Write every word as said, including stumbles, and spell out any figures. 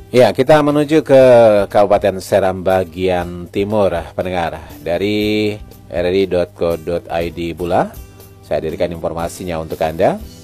Ya, kita menuju ke Kabupaten Seram bagian timur, pendengar. Dari r r i titik co titik i d pula saya hadirkan informasinya untuk Anda.